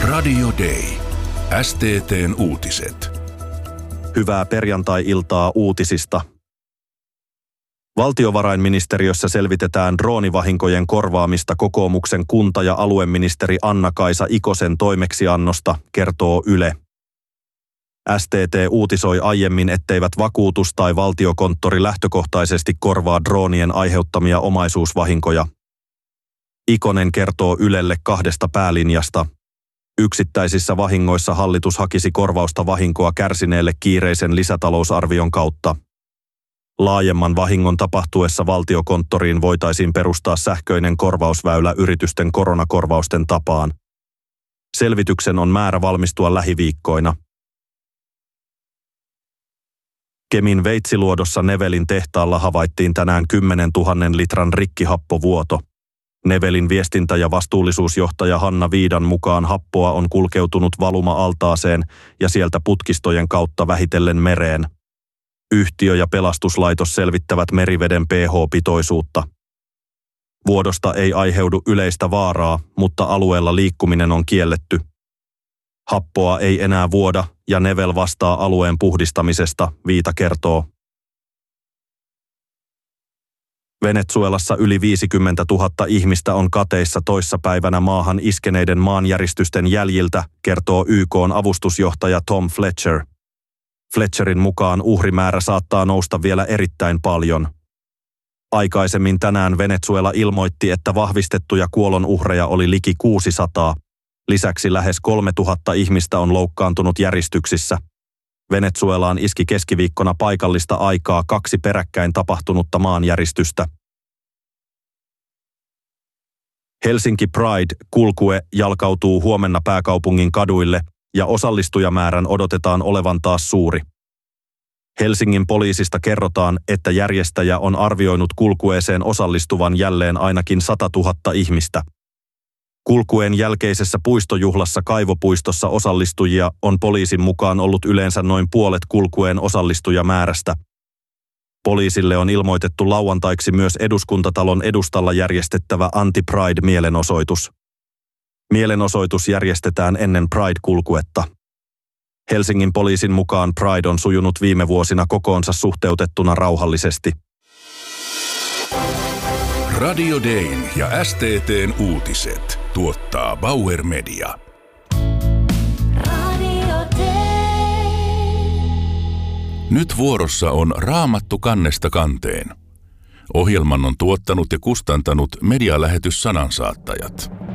Radio Day. STT:n uutiset. Hyvää perjantai-iltaa uutisista. Valtiovarainministeriössä selvitetään droonivahinkojen korvaamista kokoomuksen kunta- ja alueministeri Anna-Kaisa Ikosen toimeksiannosta, kertoo Yle. STT uutisoi aiemmin, etteivät vakuutus tai valtiokonttori lähtökohtaisesti korvaa droonien aiheuttamia omaisuusvahinkoja. Ikonen kertoo Ylelle 2 päälinjasta. Yksittäisissä vahingoissa hallitus hakisi korvausta vahinkoa kärsineelle kiireisen lisätalousarvion kautta. Laajemman vahingon tapahtuessa valtiokonttoriin voitaisiin perustaa sähköinen korvausväylä yritysten koronakorvausten tapaan. Selvityksen on määrä valmistua lähiviikkoina. Kemin Veitsiluodossa Nevelin tehtaalla havaittiin tänään 10 000 litran rikkihappovuoto. Nevelin viestintä- ja vastuullisuusjohtaja Hanna Viidan mukaan happoa on kulkeutunut valuma-altaaseen ja sieltä putkistojen kautta vähitellen mereen. Yhtiö ja pelastuslaitos selvittävät meriveden pH-pitoisuutta. Vuodosta ei aiheudu yleistä vaaraa, mutta alueella liikkuminen on kielletty. Happoa ei enää vuoda ja Nevel vastaa alueen puhdistamisesta, Viita kertoo. Venezuelassa yli 50 000 ihmistä on kateissa toissapäivänä maahan iskeneiden maanjäristysten jäljiltä, kertoo YK:n avustusjohtaja Tom Fletcher. Fletcherin mukaan uhrimäärä saattaa nousta vielä erittäin paljon. Aikaisemmin tänään Venezuela ilmoitti, että vahvistettuja kuolonuhreja oli liki 600. Lisäksi lähes 3000 ihmistä on loukkaantunut järistyksissä. Venezuelaan iski keskiviikkona paikallista aikaa 2 peräkkäin tapahtunutta maanjäristystä. Helsinki Pride-kulkue jalkautuu huomenna pääkaupungin kaduille ja osallistujamäärän odotetaan olevan taas suuri. Helsingin poliisista kerrotaan, että järjestäjä on arvioinut kulkueeseen osallistuvan jälleen ainakin 100 000 ihmistä. Kulkueen jälkeisessä puistojuhlassa Kaivopuistossa osallistujia on poliisin mukaan ollut yleensä noin puolet kulkueen osallistujamäärästä. Poliisille on ilmoitettu lauantaiksi myös Eduskuntatalon edustalla järjestettävä anti-Pride-mielenosoitus. Mielenosoitus järjestetään ennen Pride-kulkuetta. Helsingin poliisin mukaan Pride on sujunut viime vuosina kokoonsa suhteutettuna rauhallisesti. Radio Dayn ja STT:n uutiset tuottaa Bauer Media. Radio Day. Nyt vuorossa on Raamattu kannesta kanteen. Ohjelman on tuottanut ja kustantanut medialähetys Sanansaattajat.